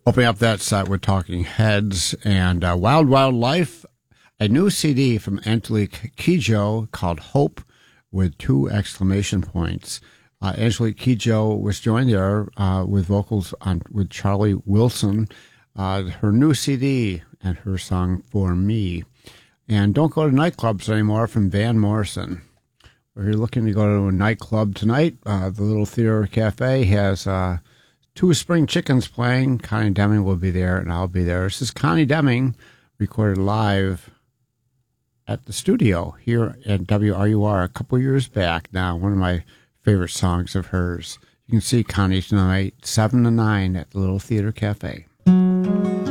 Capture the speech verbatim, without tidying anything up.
Opening up that set with Talking Heads and uh, Wild Wild Life, a new C D from Angelique Kidjo called Hope with two exclamation points. Uh, Angelique Kidjo was joined there uh, with vocals on with Charlie Wilson. Uh, her new C D and her song For Me. And Don't Go to Nightclubs Anymore from Van Morrison. If you're looking to go to a nightclub tonight, uh, the Little Theater Cafe has uh, two Spring Chickens playing. Connie Deming will be there, and I'll be there. This is Connie Deming, recorded live at the studio here at W R U R a couple years back now. One of my favorite songs of hers. You can see Connie tonight, seven to nine at the Little Theater Cafe.